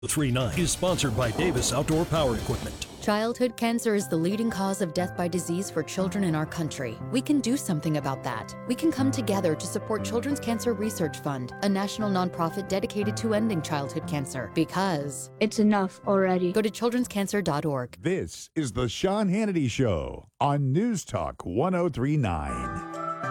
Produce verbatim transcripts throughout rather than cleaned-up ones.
three nine is sponsored by Davis Outdoor Power Equipment. Childhood cancer is the leading cause of death by disease for children in our country. We can do something about that. We can come together to support Children's Cancer Research Fund, a national nonprofit dedicated to ending childhood cancer, because it's enough already. Go to children's cancer dot org. This is the Sean Hannity Show on News Talk one oh three point nine.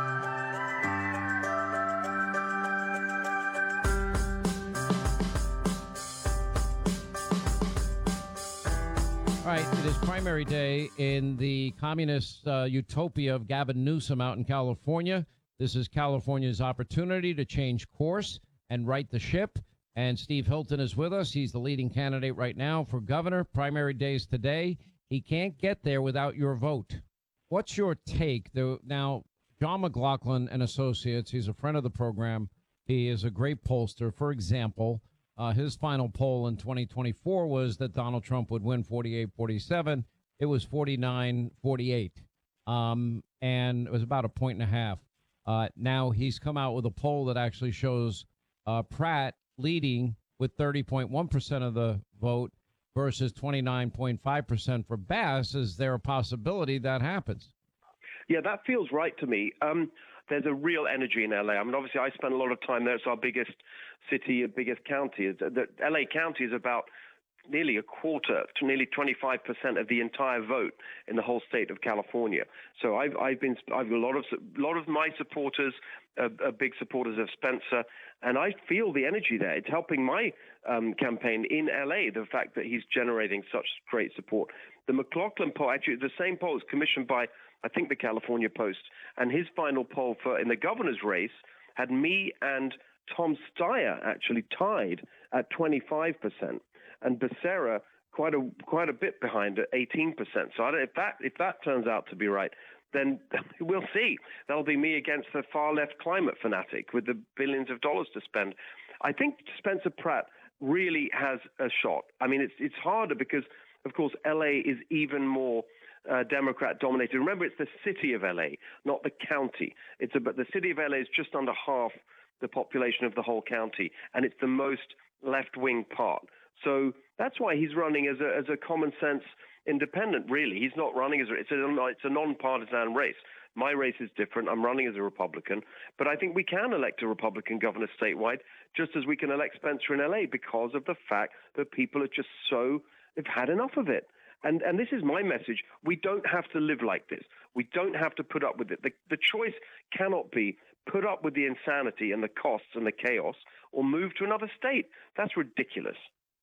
All right, it is primary day in the communist uh, utopia of Gavin Newsom out in California. This is California's opportunity to change course and right the ship. And Steve Hilton is with us. He's the leading candidate right now for governor. Primary days today. He can't get there without your vote. What's your take? Now, John McLaughlin and Associates, he's a friend of the program. He is a great pollster. For example, Uh, his final poll in twenty twenty-four was that Donald Trump would win forty-eight forty-seven. It was forty-nine forty-eight, um, and it was about a point and a half. Uh, now he's come out with a poll that actually shows uh, Pratt leading with thirty point one percent of the vote versus twenty-nine point five percent for Bass. Is there a possibility that happens? Yeah, that feels right to me. Um, there's a real energy in L A. I mean, obviously, I spend a lot of time there. It's our biggest city, biggest county. The L A County is about nearly a quarter to nearly twenty-five percent of the entire vote in the whole state of California. So I've I've been I've a lot of a lot of my supporters are, are big supporters of Spencer, and I feel the energy there. It's helping my um, campaign in L A. The fact that he's generating such great support. The McLaughlin poll, actually, the same poll is commissioned by I think the California Post, and his final poll for in the governor's race had me and Tom Steyer actually tied at twenty-five percent, and Becerra quite a quite a bit behind at eighteen percent. So I don't, if that if that turns out to be right, then we'll see. That'll be me against the far left climate fanatic with the billions of dollars to spend. I think Spencer Pratt really has a shot. I mean, it's it's harder because, of course, L A is even more Uh, Democrat dominated. Remember, it's the city of L A, not the county. It's about the city of L A is just under half the population of the whole county, and it's the most left-wing part. So that's why he's running as a as a common sense independent. Really, he's not running as a, it's a it's a non-partisan race. My race is different. I'm running as a Republican, but I think we can elect a Republican governor statewide, just as we can elect Spencer in L A, because of the fact that people are just so they've had enough of it. And and this is my message. We don't have to live like this. We don't have to put up with it. The, the choice cannot be put up with the insanity and the costs and the chaos or move to another state. That's ridiculous.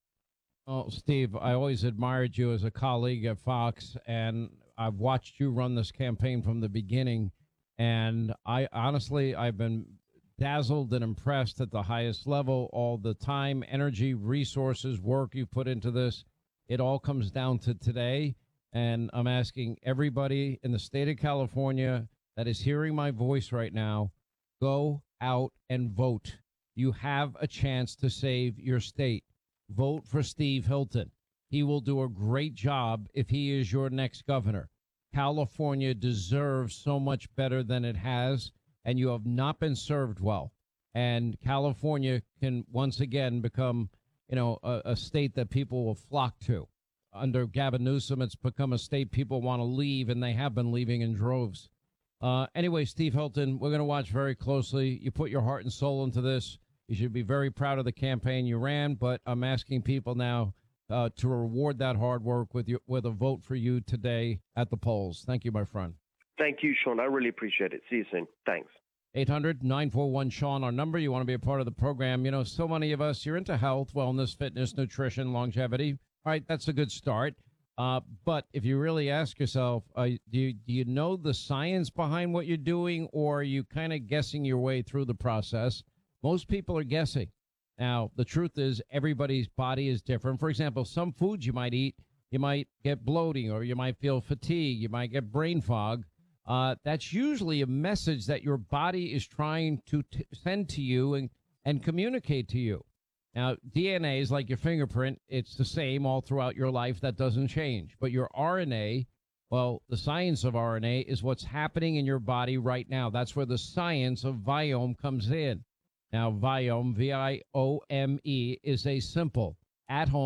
Oh, Steve, I always admired you as a colleague at Fox, and I've watched you run this campaign from the beginning. And I honestly, I've been dazzled and impressed at the highest level all the time, energy, resources, work you put into this. It all comes down to today, and I'm asking everybody in the state of California that is hearing my voice right now, go out and vote. You have a chance to save your state. Vote for Steve Hilton. He will do a great job if he is your next governor. California deserves so much better than it has, and you have not been served well. And California can once again become you know, a, a state that people will flock to. Under Gavin Newsom, it's become a state people want to leave, and they have been leaving in droves. Uh, anyway, Steve Hilton, we're going to watch very closely. You put your heart and soul into this. You should be very proud of the campaign you ran, but I'm asking people now uh, to reward that hard work with you, with a vote for you today at the polls. Thank you, my friend. Thank you, Sean. I really appreciate it. See you soon. Thanks. eight hundred nine four one Sean, our number. You want to be a part of the program. You know, so many of us, you're into health, wellness, fitness, nutrition, longevity. All right, that's a good start. Uh, but if you really ask yourself, uh, do, you, do you know the science behind what you're doing, or are you kind of guessing your way through the process? Most people are guessing. Now, the truth is everybody's body is different. For example, some foods you might eat, you might get bloating, or you might feel fatigue, you might get brain fog. Uh, that's usually a message that your body is trying to t- send to you and, and communicate to you. Now, D N A is like your fingerprint. It's the same all throughout your life. That doesn't change. But your R N A, well, the science of R N A is what's happening in your body right now. That's where the science of Viome comes in. Now, Viome, V I O M E, is a simple at home.